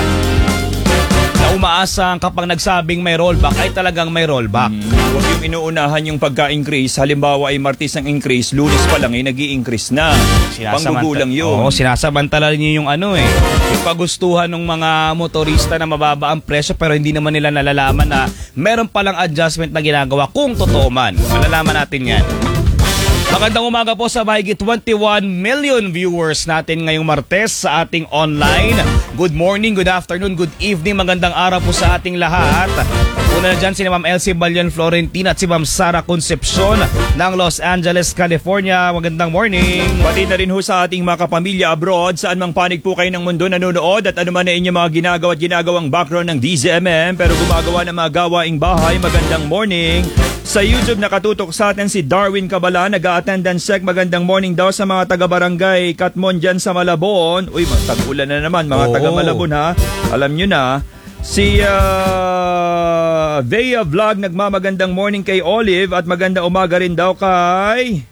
na umaasa kapag nagsabing may rollback ay talagang may rollback. Huwag yung inuunahan yung pagka-increase. Halimbawa ay Martes ang increase, Lunes pa lang ay nag-i-increase na. Panggugulang yun. Oo, sinasamantala niyo yung yung pagustuhan ng mga motorista na mababa ang presyo pero hindi naman nila nalalaman na meron palang adjustment na ginagawa kung totoo man. Malalaman natin yan. Magandang umaga po sa mahigit 21 million viewers natin ngayong Martes sa ating online. Good morning, good afternoon, good evening, magandang araw po sa ating lahat. Una na dyan si Ma'am Elsie Balian Florentina at si Ma'am Sara Concepcion ng Los Angeles, California. Magandang morning. Pati na rin ho sa ating mga kapamilya abroad, saan mang panig po kayo ng mundo nanonood at ano man na inyong mga ginagawa at ginagawang background ng DZMM pero gumagawa ng mga gawaing bahay. Magandang morning. Sa YouTube nakatutok sa atin si Darwin Cabala, nag-a-attendance check. Magandang morning daw sa mga taga-barangay Katmon dyan sa Malabon. Uy, tag-ulan na naman mga taga-Malabon ha. Alam nyo na. Si Vea Vlog, nagmamagandang morning kay Olive at maganda umaga rin daw kay...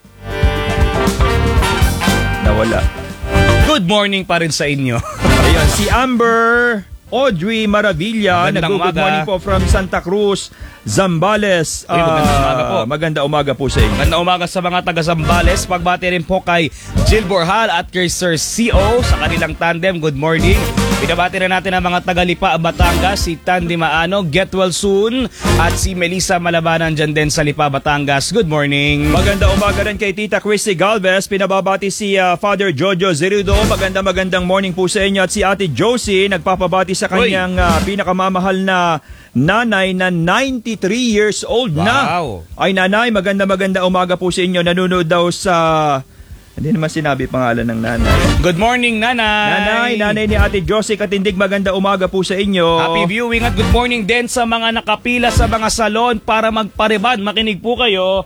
Nawala. Good morning pa rin sa inyo. Ayan, si Amber Audrey Maravilla, Magandang good umaga. morning po from Santa Cruz, Zambales. Uy, magandang umaga po. Maganda umaga po sa inyo. Magandang umaga sa mga taga Zambales. Pagbati rin po kay Jill Borhal at kay Sir CO sa kanilang tandem. Good morning. Pinabati rin natin ang mga taga Lipa, Batangas, si Tandy Maano, get well soon, at si Melissa Malabanan dyan din sa Lipa, Batangas. Good morning. Maganda umaga rin kay Tita Christy Galvez. Pinababati si Father Jojo Zerudo. Magandang morning po sa inyo. At si Ate Josie nagpapabati sa kanyang pinakamamahal na nanay na 93 years old na. Wow. Ay nanay, maganda umaga po sa inyo. Nanonood daw sa... Hindi naman sinabi pangalan ng nanay. Good morning, nanay. Nanay ni Ate Josie Katindig, maganda umaga po sa inyo. Happy viewing at good morning din sa mga nakapila sa mga salon para magpariban. Makinig po kayo.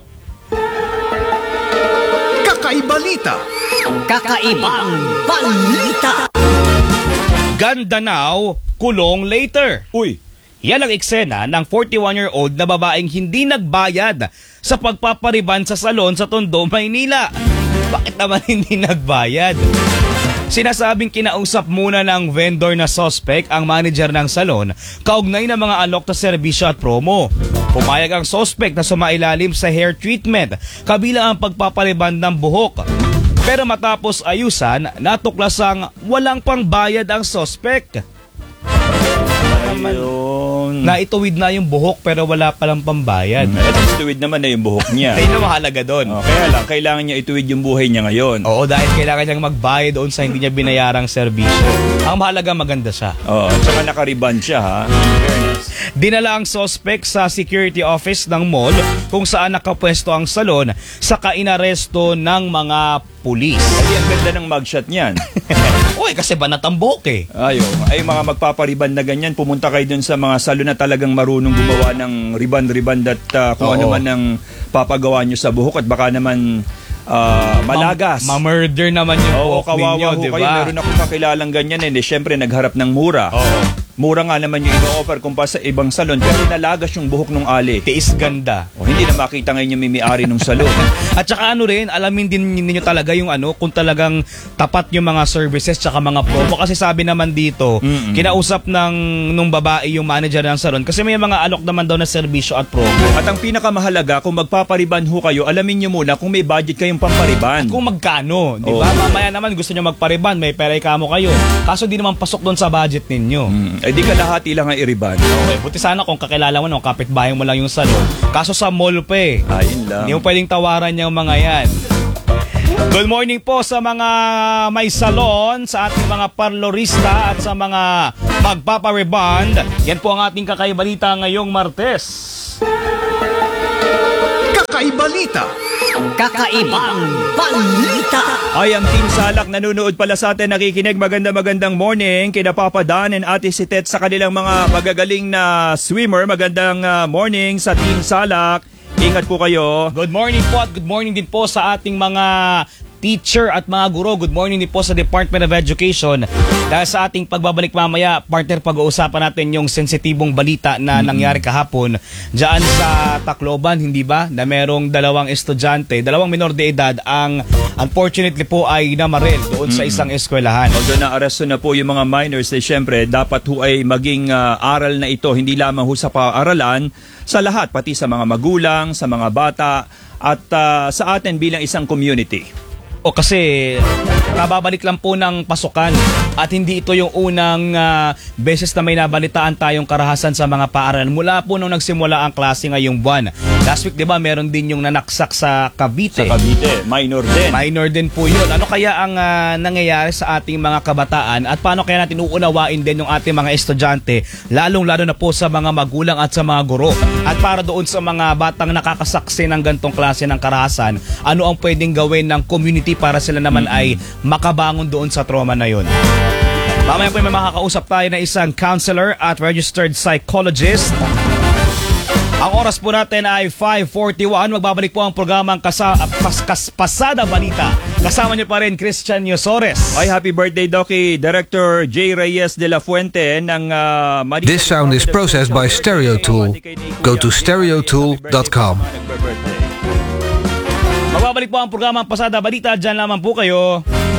Kakaibalita. Kakaibang balita. Gandanao, kulong later. Uy. Yan ang eksena ng 41-year-old na babaeng hindi nagbayad sa pagpapariban sa salon sa Tondo, Maynila. Bakit naman hindi nagbayad? Sinasabing kinausap muna ng vendor na suspect ang manager ng salon kaugnay ng mga alok na serbisyo at promo. Pumayag ang suspect na sumailalim sa hair treatment kabilang ang pagpapariban ng buhok. Pero matapos ayusan, natuklasang walang pangbayad ang suspect. Na ituwid na yung buhok pero wala palang pambayad. Ituwid naman na yung buhok niya. Ayun ang mahalaga doon. Kaya lang, kailangan niya ituwid yung buhay niya ngayon. Oo, dahil kailangan niyang magbayad doon sa hindi niya binayarang serbisyo. Ang mahalaga maganda siya. Oo, tsaka nakariban siya ha. Dinala ang suspect sa security office ng mall kung saan nakapwesto ang salon saka inaresto ng mga pulis. Ay, ang ganda ng mugshot niyan. Uy, kasi banat ang buhok eh. Ay, mga magpapariban na ganyan, pumunta kayo dun sa mga salon na talagang marunong gumawa ng riban-riban at kung ano man ang papagawa nyo sa buhok at baka naman malagas. Ma-murder naman yung buhok ninyo, kawawa di kayo. ba? Meron akong kakilalang ganyan siyempre nagharap ng mura. Mura nga naman yung ino-offer kumpara sa ibang salon pero nalagas yung buhok ng ali. Tiis ganda. Hindi na makita ngayon yung may-ari ng salon. At saka alamin din ninyo talaga yung kung talagang tapat yung mga services tsaka mga promo. Kasi sabi naman dito, kinausap nung babae yung manager ng salon kasi may mga alok naman daw na serbisyo at promo. At ang pinakamahalaga, kung magpapariban ho kayo, alamin nyo muna kung may budget kayong pampariban. At kung magkano, di ba? Mamaya naman gusto nyo magpariban, may pera kamo kayo. Kaso di naman pasok doon sa budget ninyo. Ay di kalahati lang ang iriban. Okay, buti sana kung kakilala mo kapitbahay mo lang yung salon. Kaso sa mall pa eh. Ayun lang. Hindi mo pwedeng tawaran yung mga yan. Good morning po sa mga may salon, sa ating mga parlorista at sa mga magpapareband. Yan po ang ating kakaibalita ngayong Martes. Kakaibalita. Kakaibang balita. Ay, ang Team Salak nanonood pala sa atin, nakikinig. Magandang morning kina Papa Dan and Ate Sitet sa kanilang mga magagaling na swimmer. Magandang morning sa Team Salak. Ingat po kayo. Good morning po at good morning din po sa ating mga teacher at mga guro. Good morning din po sa Department of Education. Dahil sa ating pagbabalik mamaya, partner, pag-uusapan natin yung sensitibong balita na nangyari kahapon dyan sa Tacloban, hindi ba? Na merong dalawang minor de edad ang unfortunately po ay namaril doon sa isang eskwelahan. Although na-aresto na po yung mga minors, syempre dapat ho ay maging aral na ito, hindi lamang ho sa paaralan, sa lahat, pati sa mga magulang, sa mga bata, at sa atin bilang isang community. O kasi nababalik lang po ng pasukan at hindi ito yung unang beses na may nabalitaan tayong karahasan sa mga paaralan mula po nung nagsimula ang klase ngayong buwan. Last week, di ba, meron din yung nanaksak sa Cavite. Sa Cavite, minor din. Minor din po yun. Ano kaya ang nangyayari sa ating mga kabataan at paano kaya natin uunawain din yung ating mga estudyante, lalong-lalo na po sa mga magulang at sa mga guro. At para doon sa mga batang nakakasaksi ng gantong klase ng karahasan, ano ang pwedeng gawin ng community para sila naman ay makabangon doon sa trauma na yun. Mamaya po may makakausap tayo na isang counselor at registered psychologist Ang oras po natin ay 5:41. Magbabalik po ang programang Pasada Balita. Kasama niyo pa rin Christian Yosores. Ay, happy birthday, Doki. Director J. Reyes de la Fuente ng This sound is processed by Stereo Tool. Go to stereotool.com. Magbabalik po ang programang Pasada Balita. Diyan lamang po kayo.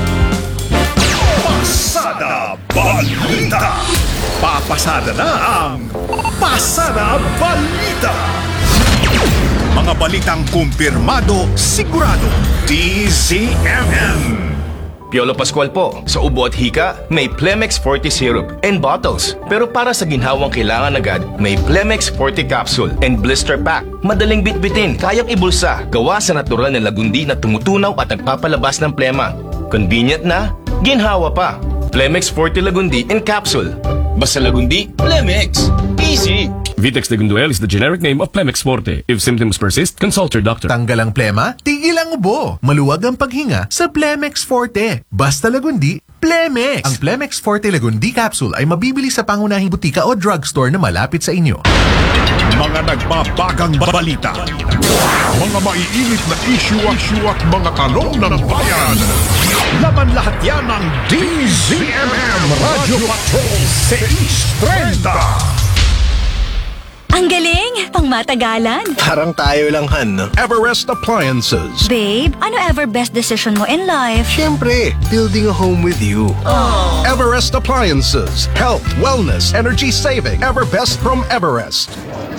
Pasada Balita. Papasada na ang Pasada Balita. Mga balitang kumpirmado, sigurado, DZMM. Piolo Pascual po. Sa ubo at hika, may Plemex Forte Syrup and bottles. Pero para sa ginhawang kailangan agad, may Plemex Forte Capsule and Blister Pack. Madaling bitbitin, kayang ibulsa. Gawa sa natural na lagundi na tumutunaw at nagpapalabas ng plema. Convenient na, ginhawa pa. Plemex Forte Lagundi and Capsule. Basta lagundi, Plemex. Easy. Vitex de Gunduel is the generic name of Plemex Forte. If symptoms persist, consult your doctor. Tanggal ang plema, tigil ang ubo. Maluwag ang paghinga sa Plemex Forte. Basta lagundi, Plemex. Ang Plemex Forte Lagundi Capsule ay mabibili sa pangunahing butika o drugstore na malapit sa inyo. Mga nagbabagang balita. Mga maiinit na issue at mga tanong ng bayan. Laman lahat yan ng DZMM Radio Patrol 630. Ang galing! Pangmatagalan! Parang tayo lang, Han, no? Everest Appliances. Babe, ano ever best decision mo in life? Siyempre, building a home with you. Aww. Everest Appliances. Health, wellness, energy saving. Everbest from Everest.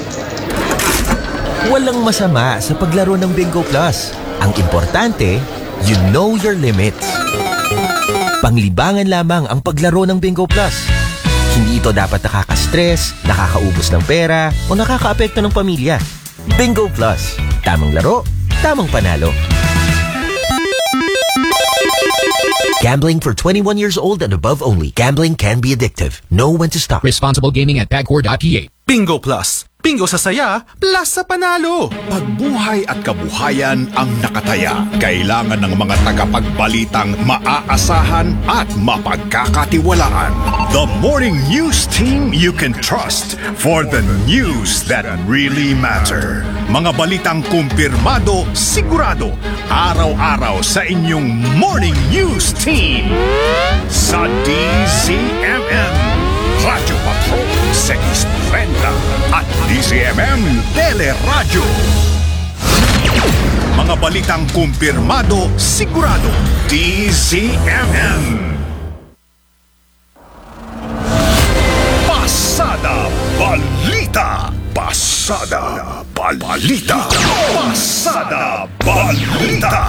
Walang masama sa paglaro ng Bingo Plus. Ang importante, you know your limits. Panglibangan lamang ang paglaro ng Bingo Plus. Hindi ito dapat nakaka-stress, nakakaubos ng pera, o nakakaapekto ng pamilya. Bingo Plus. Tamang laro, tamang panalo. Gambling for 21 years old and above only. Gambling can be addictive. Know when to stop. Responsible gaming at pagcor.ph. Bingo Plus. Bingo sa saya, plus sa panalo. Pagbuhay at kabuhayan ang nakataya. Kailangan ng mga tagapagbalitang maaasahan at mapagkakatiwalaan. The morning news team you can trust for the news that really matter. Mga balitang kumpirmado, sigurado, araw-araw sa inyong morning news team. Sa DZMM, Radio Patrol 630 at DZMM Teleradyo. Mga balitang kumpirmado, sigurado, DZMM. Pasada Balita. Pasada Balita. Pasada Balita.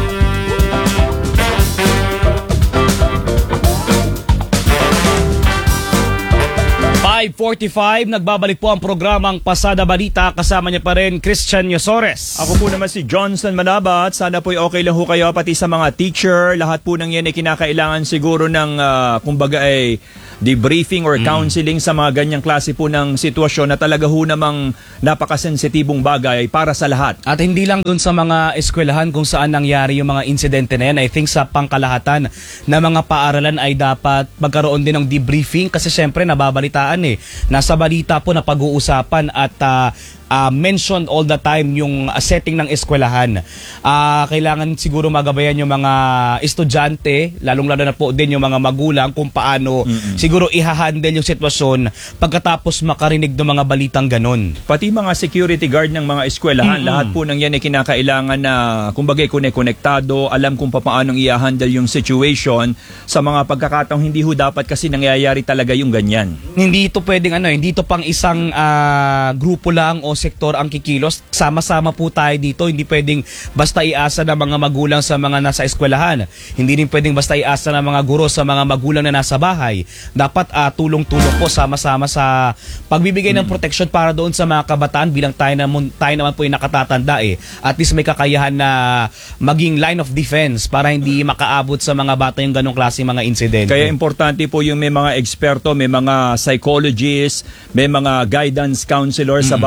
5:45, nagbabalik po ang programang Pasada Balita. Kasama niya pa rin Christian Yosores. Ako po naman si Johnson Manabat. Sana po'y okay lang ho kayo, pati sa mga teacher. Lahat po ng yan ay kinakailangan siguro ng kumbaga ay debriefing or counseling sa mga ganyang klase po ng sitwasyon na talaga ho namang napakasensitibong bagay para sa lahat. At hindi lang dun sa mga eskwelahan kung saan nangyari yung mga insidente na yan. I think sa pangkalahatan na mga paaralan ay dapat magkaroon din ng debriefing kasi syempre nababalitaan nasa balita po na pag-uusapan at mentioned all the time yung setting ng eskwelahan. Kailangan siguro magabayan yung mga estudyante, lalong-lalo na po din yung mga magulang kung paano siguro ihahandle yung sitwasyon pagkatapos makarinig ng mga balitang ganon. Pati mga security guard ng mga eskwelahan, lahat po ng yan ay kinakailangan na kumbaga konektado, alam kung paano i-handle yung situation sa mga pagkakataong hindi ho dapat kasi nangyayari talaga yung ganyan. Hindi ito pwedeng hindi ito pang isang grupo lang o sektor ang kikilos. Sama-sama po tayo dito. Hindi pwedeng basta iasa ng mga magulang sa mga nasa eskwelahan. Hindi rin pwedeng basta iasa ng mga guro sa mga magulang na nasa bahay. Dapat tulong-tulong po sama-sama sa pagbibigay ng protection para doon sa mga kabataan bilang tayo naman po yung nakatatanda At least may kakayahan na maging line of defense para hindi makaabot sa mga bata yung ganong klase mga insidente. Kaya importante po yung may mga eksperto, may mga psychologists, may mga guidance counselors about eskwelahan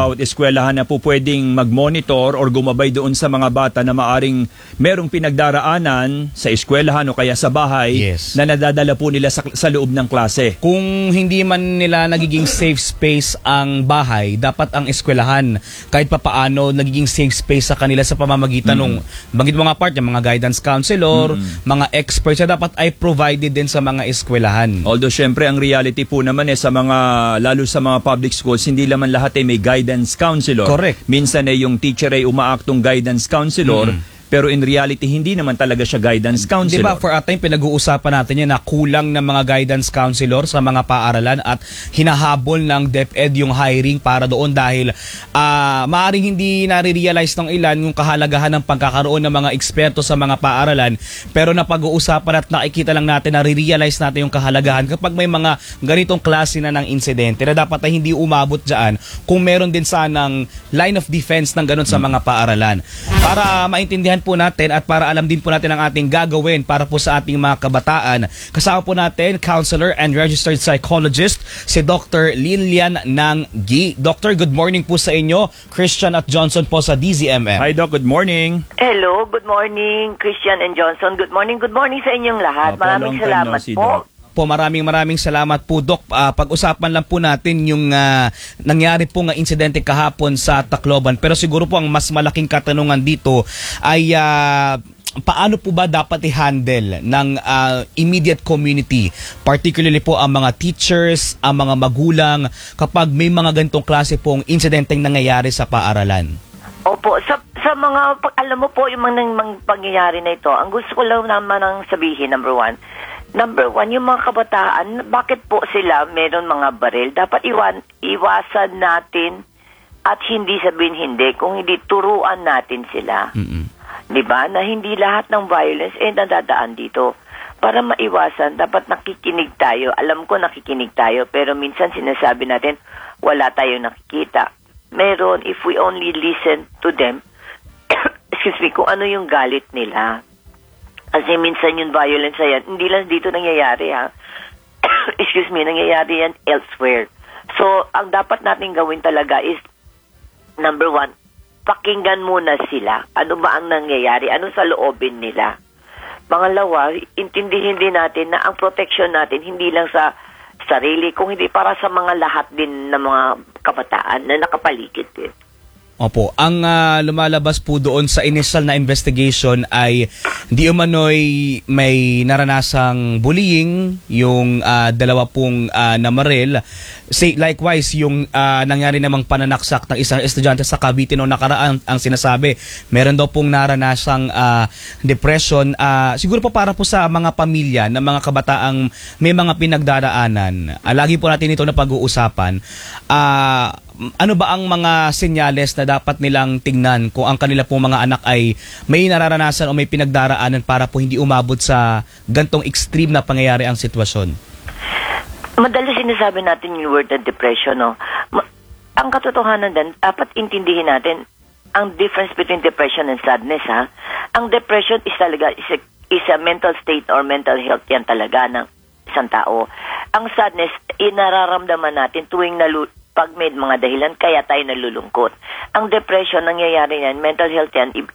eskwelahan na po pwedeng mag-monitor or gumabay doon sa mga bata na maaring merong pinagdaraanan sa eskwelahan o kaya sa bahay na nadadala po nila sa loob ng klase. Kung hindi man nila nagiging safe space ang bahay, dapat ang eskwelahan kahit papaano nagiging safe space sa kanila sa pamamagitan ng banggit mga part, yung mga guidance counselor, mga experts na dapat ay provided din sa mga eskwelahan. Although syempre ang reality po naman sa mga, lalo sa mga public schools, hindi naman lahat may guidance counselor. Correct. Minsan yung teacher ay umaaktong guidance counselor, pero in reality hindi naman talaga siya guidance counselor. Diba, for a time pinag-uusapan natin yan na kulang ng mga guidance counselor sa mga paaralan at hinahabol ng DepEd yung hiring para doon dahil maaaring hindi nare-realize ng ilan yung kahalagahan ng pagkakaroon ng mga eksperto sa mga paaralan, pero napag-uusapan at nakikita lang natin, nare-realize natin yung kahalagahan kapag may mga ganitong klase na ng insidente na dapat ay hindi umabot dyan kung meron din sanang line of defense ng ganun sa mga paaralan. Para maintindihan po natin at para alam din po natin ang ating gagawin para po sa ating mga kabataan, kasama po natin Counselor and Registered Psychologist si Dr. Lilian Nanggi. Doctor, good morning po sa inyo. Christian at Johnson po sa DZMM. Hi Doc, good morning. Hello, good morning Christian and Johnson. Good morning sa inyong lahat. Maraming salamat po. Maraming salamat po, Doc. Pag-usapan lang po natin yung nangyari po nga insidente kahapon sa Tacloban. Pero siguro po ang mas malaking katanungan dito ay paano po ba dapat i-handle ng immediate community, particularly po ang mga teachers, ang mga magulang, kapag may mga ganitong klase pong insidenteng nangyayari sa paaralan? Opo, sa mga, alam mo po, yung mga pangyayari na ito, ang gusto ko lang naman ang sabihin, number one, yung mga kabataan, bakit po sila meron mga baril? Dapat iwasan natin at hindi sabihin hindi, kung hindi turuan natin sila. Diba? Na hindi lahat ng violence nadadaan dito. Para maiwasan, dapat nakikinig tayo. Alam ko nakikinig tayo, pero minsan sinasabi natin, wala tayong nakikita. Meron, if we only listen to them, excuse me, kung ano yung galit nila. Kasi minsan yung violence na yan, hindi lang dito nangyayari ha. Excuse me, nangyayari yan elsewhere. So, ang dapat natin gawin talaga is, number one, pakinggan muna sila. Ano ba ang nangyayari? Ano sa loobin nila? Pangalawa, intindihin din natin na ang protection natin hindi lang sa sarili, kung hindi para sa mga lahat din ng mga kabataan na nakapaligid din. Opo, ang lumalabas po doon sa initial na investigation ay di umano'y may naranasang bullying yung dalawa pong namaril. Likewise, yung nangyari namang pananaksak ng isang estudyante sa Cavite noong nakaraan, ang sinasabi, meron daw pong naranasang depression. Siguro po para po sa mga pamilya ng mga kabataang may mga pinagdaraanan. Lagi po natin ito na pag-uusapan. Ano ba ang mga senyales na dapat nilang tingnan kung ang kanila pong mga anak ay may nararanasan o may pinagdaraanan para po hindi umabot sa gantong extreme na pangyayari ang sitwasyon? Madalas sinasabi natin yung word na depression, no? Ang katotohanan din, dapat intindihin natin ang difference between depression and sadness, ha? Ang depression is talaga is a mental state or mental health yan talaga ng isang tao. Ang sadness, inararamdaman natin tuwing pag may mga dahilan, kaya tayo nalulungkot. Ang depression, nangyayari yan, mental health yan,